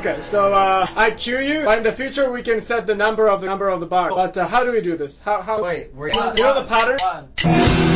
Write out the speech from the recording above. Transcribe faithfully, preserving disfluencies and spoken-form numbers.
Okay, so uh, I cue you. But in the future, we can set the number of the number of the bar. But uh, how do we do this? How how? Wait, we're you know the pattern? One.